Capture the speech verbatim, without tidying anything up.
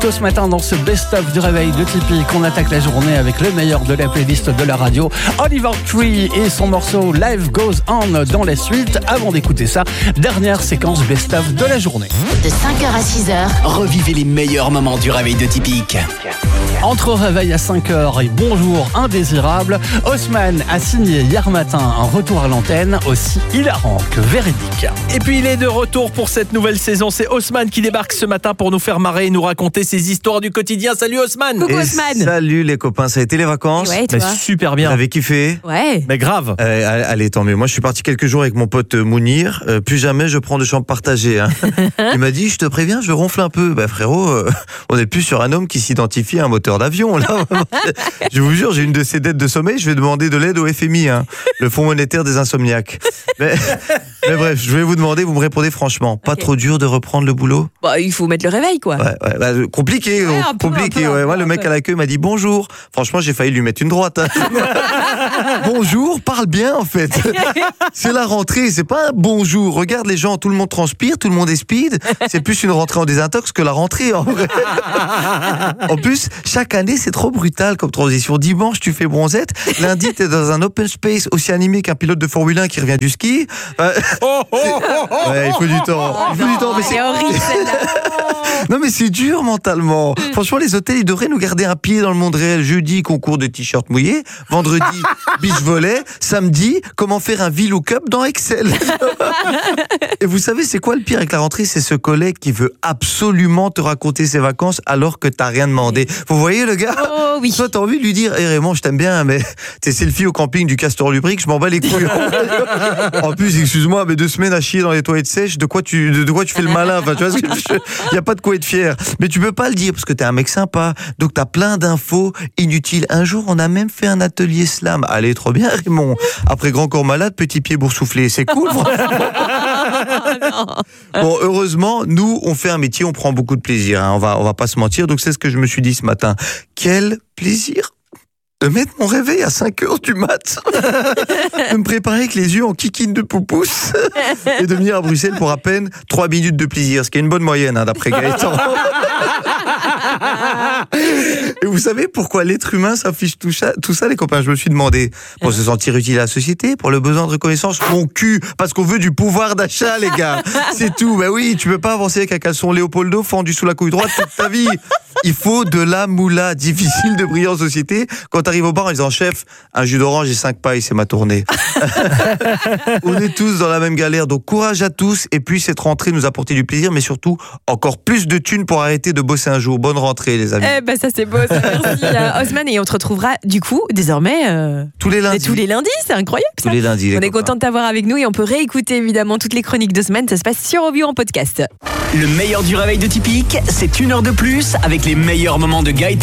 Tôt ce matin, dans ce best-of du réveil de Tipeee, qu'on attaque la journée avec le meilleur de la playlist de la radio, Oliver Tree et son morceau Life Goes On dans la suite. Avant d'écouter ça, dernière séquence best-of de la journée. De cinq heures à six heures, revivez les meilleurs moments du réveil de Tipeee. Entre réveil à cinq heures et bonjour indésirable, Haussmann a signé hier matin un retour à l'antenne aussi hilarant que véridique. Et puis il est de retour pour cette nouvelle saison. C'est Haussmann qui débarque ce matin pour nous faire marrer et nous raconter ses histoires du quotidien. Salut Haussmann. Coucou Et Haussmann. Salut les copains, ça a été les vacances? Ouais, toi. Mais super bien. Vous avez kiffé? Ouais. Mais grave. Euh, allez, tant mieux. Moi, je suis parti quelques jours avec mon pote Mounir. Euh, plus jamais je prends de chambre partagée. Hein. Il m'a dit, je te préviens, je ronfle un peu. Bah frérot, euh, on n'est plus sur un homme qui s'identifie à un moteur d'avion. Là, je vous jure, j'ai une de ces dettes de sommeil. Je vais demander de l'aide au F M I, hein, le Fonds monétaire des insomniaques. Mais, mais bref, je vais vous demander, vous me répondez franchement. Pas Okay. trop dur de reprendre le boulot? Bah, il faut mettre le réveil, quoi. Ouais, ouais, bah, compliqué, Ouais, un peu, compliqué. un peu, ouais. un Moi, peu, le un mec peu. à l'accueil m'a dit bonjour. Franchement, j'ai failli lui mettre une droite. Hein. Bonjour, parle bien en fait. C'est la rentrée, c'est pas un bonjour. Regarde les gens, tout le monde transpire, tout le monde est speed. C'est plus une rentrée en désintox que la rentrée en vrai. En plus, chaque année, c'est trop brutal comme transition. Dimanche, tu fais bronzette. Lundi, t'es dans un open space aussi animé qu'un pilote de Formule un qui revient du ski. Euh, c'est- ouais, il faut du temps. Il faut du temps, mais c'est C'est horrible, celle-là. non mais c'est dur mentalement. Franchement, les hôtels, ils devraient nous garder un pied dans le monde réel. Jeudi, concours de t-shirts mouillés. Vendredi, beach volley. Samedi, comment faire un VLOOKUP dans Excel. Et vous savez, c'est quoi le pire avec la rentrée? C'est ce collègue qui veut absolument te raconter ses vacances alors que t'as rien demandé. Vous voyez le gars? Oh oui. Toi, t'as envie de lui dire, hé Raymond, je t'aime bien, mais t'es selfie au camping du Castor Lubrique, je m'en bats les couilles. En plus, excuse-moi, mais deux semaines à chier dans les toilettes sèches, de quoi tu, de, de quoi tu fais le malin? Enfin, tu vois, il y a pas de quoi être fier. Mais tu peux pas le dire parce que t'es un mec sympa. Donc t'as plein d'infos inutiles. Un jour, on a même fait un atelier slam. Allez, trop bien, Raymond. Après grand corps malade, petit pied boursouflé. C'est cool, Bon, heureusement, nous, on fait un métier, on prend beaucoup de plaisir. Hein. On va, on va pas se mentir. Donc c'est ce que je me suis dit ce matin. Quel plaisir de mettre mon réveil à cinq heures du mat, de me préparer avec les yeux en kikine de poupousse et de venir à Bruxelles pour à peine trois minutes de plaisir, ce qui est une bonne moyenne hein, d'après Gaëtan. Et vous savez pourquoi l'être humain s'affiche tout ça, tout ça, les copains? Je me suis demandé. Pour se sentir utile à la société, pour le besoin de reconnaissance, mon cul, parce qu'on veut du pouvoir d'achat, les gars. C'est tout. Ben oui, tu peux pas avancer avec un caleçon Léopoldo fendu sous la couille droite toute ta vie. Il faut de la moula. Difficile de briller en société. Quand t'arrives au bar en disant, chef, un jus d'orange et cinq pailles, c'est ma tournée. On est tous dans la même galère. Donc courage à tous. Et puis cette rentrée nous a apporté du plaisir, mais surtout encore plus de thunes pour arrêter de bosser un jour. Bonne rentrée, les amis. Eh ben ça c'est beau, ça, merci euh, Haussmann, et on te retrouvera du coup désormais euh, Tous les lundis. tous les lundis, c'est incroyable ça. Tous les lundis. les On est copains. content de t'avoir avec nous et on peut réécouter évidemment toutes les chroniques de semaine, ça se passe sur Ovio en podcast. Le meilleur du réveil de Tipeee, c'est une heure de plus avec les meilleurs moments de Gaëtan.